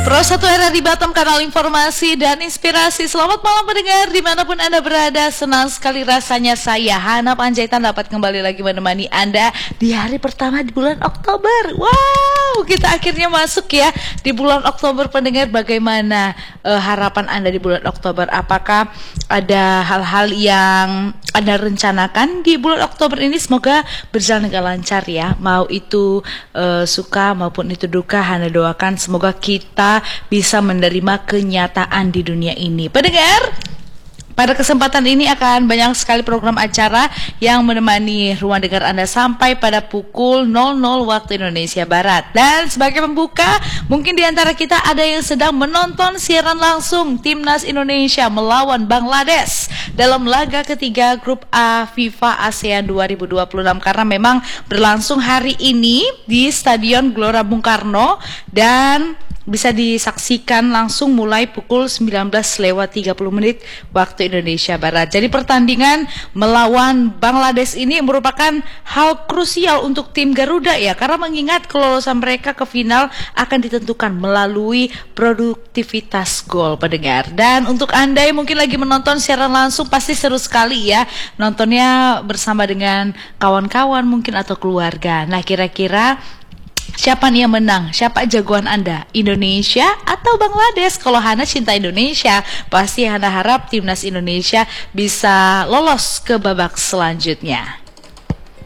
Pro 1 era di Batam, kanal informasi dan inspirasi. Selamat malam pendengar dimanapun Anda berada. Senang sekali rasanya saya Hana Panjaitan dapat kembali lagi menemani Anda di hari pertama di bulan Oktober. Wow, kita akhirnya masuk ya di bulan Oktober. Pendengar, bagaimana harapan Anda di bulan Oktober? Apakah ada hal-hal yang Anda rencanakan di bulan Oktober ini? Semoga berjalan dengan lancar ya. Mau itu suka maupun itu duka, Hana doakan semoga kita bisa menerima kenyataan di dunia ini. Pendengar, pada kesempatan ini akan banyak sekali program acara yang menemani ruang dengar Anda sampai pada pukul 00 waktu Indonesia Barat. Dan sebagai pembuka, mungkin di antara kita ada yang sedang menonton siaran langsung Timnas Indonesia melawan Bangladesh dalam laga ketiga Grup A FIFA ASEAN 2026, karena memang berlangsung hari ini di Stadion Gelora Bung Karno dan bisa disaksikan langsung mulai pukul 19:30 waktu Indonesia Barat. Jadi pertandingan melawan Bangladesh ini merupakan hal krusial untuk tim Garuda ya, karena mengingat kelolosan mereka ke final akan ditentukan melalui produktivitas gol, pendengar. Dan untuk Anda yang mungkin lagi menonton siaran langsung, pasti seru sekali ya nontonnya bersama dengan kawan-kawan mungkin atau keluarga. Nah, kira-kira siapa nih yang menang? Siapa jagoan Anda? Indonesia atau Bangladesh? Kalau Hana cinta Indonesia, pasti Hana harap Timnas Indonesia bisa lolos ke babak selanjutnya.